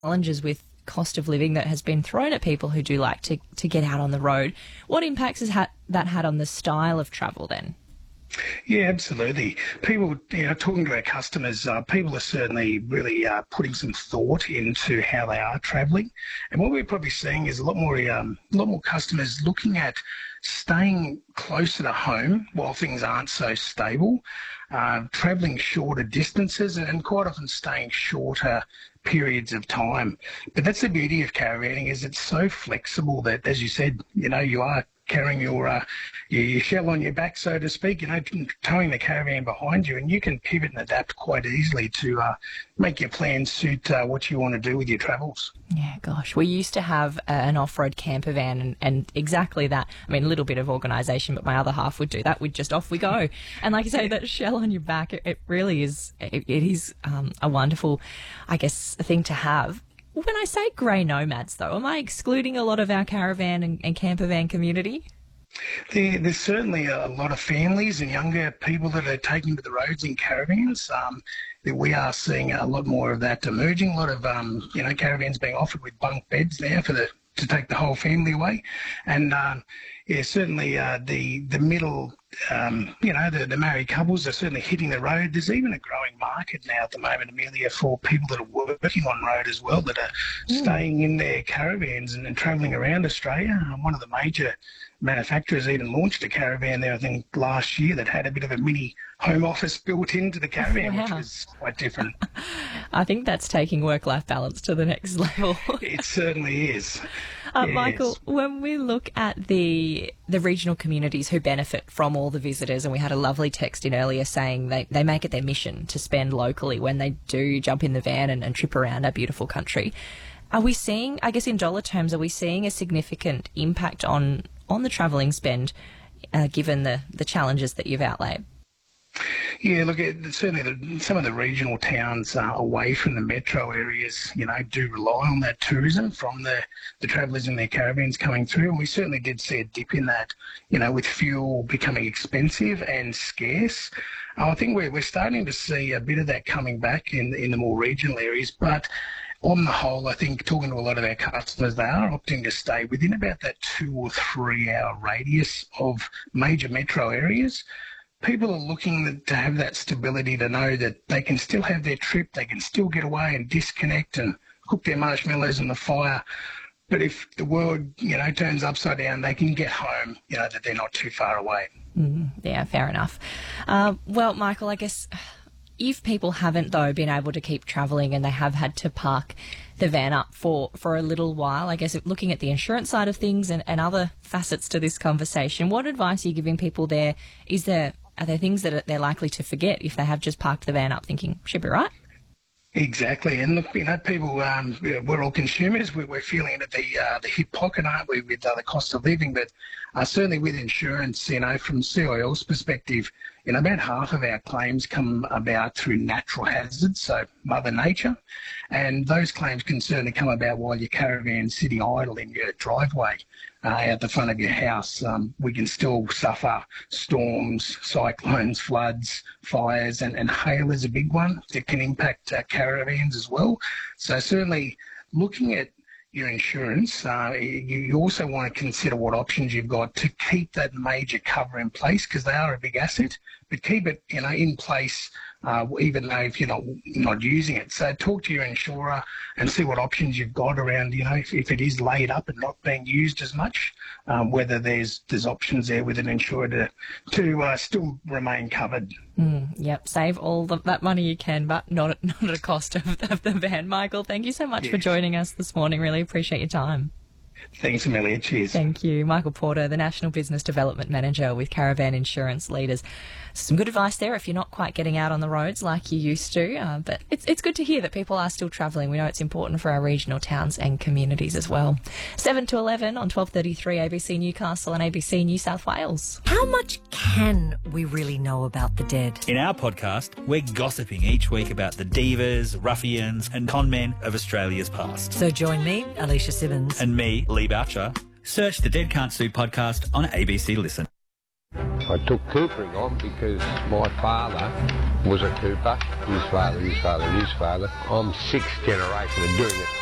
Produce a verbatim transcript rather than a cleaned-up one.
challenges with cost of living that has been thrown at people who do like to, to get out on the road. What impacts has ha- that had on the style of travel then? Yeah, absolutely. People, you know, talking to our customers, uh, people are certainly really uh, putting some thought into how they are travelling. And what we're probably seeing is a lot more, um, a lot more customers looking at staying closer to home while things aren't so stable, uh, travelling shorter distances, and quite often staying shorter periods of time. But that's the beauty of caravanning, is it's so flexible that, as you said, you know, you are carrying your, uh, your your shell on your back, so to speak, you know, towing the caravan behind you, and you can pivot and adapt quite easily to uh, make your plans suit uh, what you want to do with your travels. Yeah, gosh, we used to have uh, an off-road camper van and, and exactly that. I mean, a little bit of organisation, but my other half would do that. We'd just off we go. And like you say, that shell on your back, it, it really is, it, it is um, a wonderful, I guess, thing to have. When I say grey nomads, though, am I excluding a lot of our caravan and, and camper van community? There, there's certainly a lot of families and younger people that are taking to the roads in caravans. Um, we are seeing a lot more of that emerging. A lot of um, you know caravans being offered with bunk beds now for the to take the whole family away, and um, yeah, certainly uh, the the middle, um, you know, the, the married couples are certainly hitting the road. There's even a growing market now at the moment, Amelia, for people that are working on road as well, that are mm. staying in their caravans and, and travelling around Australia. And one of the major manufacturers even launched a caravan there, I think, last year that had a bit of a mini home office built into the caravan, wow. which was quite different. I think that's taking work-life balance to the next level. It certainly is. Uh, yes. Michael, when we look at the the regional communities who benefit from all the visitors, and we had a lovely text in earlier saying they, they make it their mission to spend locally when they do jump in the van and, and trip around our beautiful country, are we seeing, I guess in dollar terms, are we seeing a significant impact on, on the travelling spend uh, given the, the challenges that you've outlaid? Yeah, look, certainly the, some of the regional towns uh, away from the metro areas, you know, do rely on that tourism from the, the travellers in their caravans coming through. And we certainly did see a dip in that, you know, with fuel becoming expensive and scarce. Uh, I think we're, we're starting to see a bit of that coming back in, in the more regional areas. But on the whole, I think talking to a lot of our customers, they are opting to stay within about that two or three hour radius of major metro areas. People are looking to have that stability to know that they can still have their trip, they can still get away and disconnect and cook their marshmallows on the fire. But if the world, you know, turns upside down, they can get home, you know, that they're not too far away. Mm, yeah, fair enough. Uh, well, Michael, I guess if people haven't, though, been able to keep travelling and they have had to park the van up for, for a little while, I guess looking at the insurance side of things and, and other facets to this conversation, what advice are you giving people there? Is there... Are there things that they're likely to forget if they have just parked the van up thinking, should be right? Exactly. And look, you know, people, um, we're all consumers. We're feeling it at the, uh, the hip pocket, aren't we, with uh, the cost of living. But uh, certainly with insurance, you know, from C I L's perspective, you know, about half of our claims come about through natural hazards, so Mother Nature. And those claims can certainly come about while your caravan's sitting idle in your driveway uh, out the front of your house. Um, we can still suffer storms, cyclones, floods, fires, and, and hail is a big one that can impact uh, caravans as well. So certainly looking at your insurance, uh, you, you also want to consider what options you've got to keep that major cover in place, because they are a big asset, but keep it, you know, in place uh, even though if you're not not using it. So talk to your insurer and see what options you've got around, you know, if, if it is laid up and not being used as much, um, whether there's there's options there with an insurer to, to uh, still remain covered. Mm, yep, save all the, that money you can, but not at, not at a cost of, of the van. Michael, thank you so much yes. for joining us this morning. Really appreciate your time. Thanks, Amelia. Cheers. Thank you. Michael Porter, the National Business Development Manager with Caravan Insurance Leaders. Some good advice there if you're not quite getting out on the roads like you used to. Uh, but it's it's good to hear that people are still travelling. We know it's important for our regional towns and communities as well. seven to eleven on twelve thirty-three A B C Newcastle and A B C New South Wales. How much can we really know about the dead? In our podcast, we're gossiping each week about the divas, ruffians and con men of Australia's past. So join me, Alicia Simmons. And me, Lee Boucher. Search the Dead Can't Sue podcast on A B C Listen. I took coopering on because my father was a cooper. His father, his father, his father. I'm sixth generation of doing it.